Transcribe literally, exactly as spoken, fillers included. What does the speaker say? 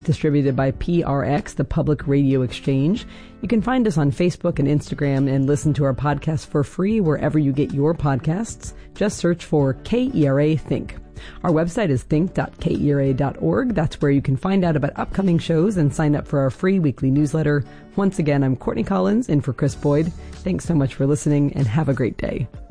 distributed by P R X, the Public Radio Exchange. You can find us on Facebook and Instagram and listen to our podcast for free wherever you get your podcasts. Just search for K E R A Think. Our website is think dot k e r a dot org. That's where you can find out about upcoming shows and sign up for our free weekly newsletter. Once again, I'm Courtney Collins in for Chris Boyd. Thanks so much for listening and have a great day.